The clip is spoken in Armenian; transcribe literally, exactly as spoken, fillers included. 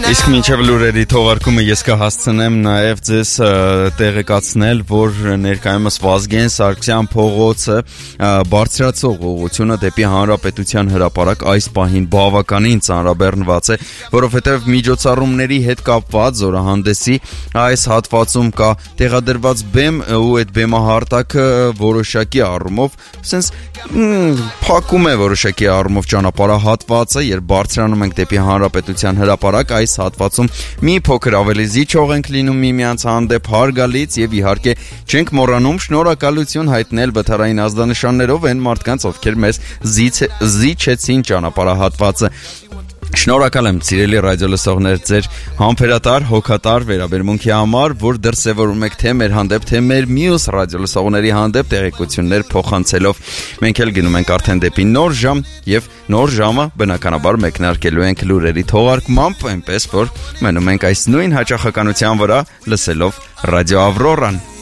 Իսկ մինչև լուրերի թողարկումը ես կհասցնեմ նաև ձեզ տեղեկացնել, որ ներկայումս Վազգեն Սարգսյան փողոցը բարձրացող ուղղությունը դեպի Հանրապետության հրապարակ այս պահին բավականին ծանրաբեռնված է, որովհետև միջոցառումների հետ կապված զորահանդեսի այս հատվածում կա տեղադրված բեմ ու այդ բեմահարտակը որոշակի առումով sense փակում է որոշակի առումով ճանապարհահատվածը, երբ բարձրանում ենք դեպի Հանրապետության հրապարակ, այս հատվածում մի փոքր ավելի զիջող ենք լինում միմյանց հանդեպ, հարգալից եւ իհարկե չենք մոռանում շնորհակալություն հայտնել վթարային ազդանշաններով այն մարդկանց, ովքեր մեզ զիջեցին ճանապարհահատվածը։ Շնորհակալ եմ սիրելի ռադիոլսողներ ձեր համբերատար, հոգատար վերաբերմունքի համար, որ դրսևորում եք թե մեր հանդեպ, թե մեր մյուս ռադիոլսողների հանդեպ տեղեկություններ փոխանցելով։ Մենք էլ գնում ենք արդեն դեպի նոր ժամ եւ նոր ժամը բնականաբար մեկնարկելու ենք լուրերի թողարկմամբ, այնպես որ մնում ենք այս նույն հաճախականության վրա լսելով Ռադիո Ավրորան։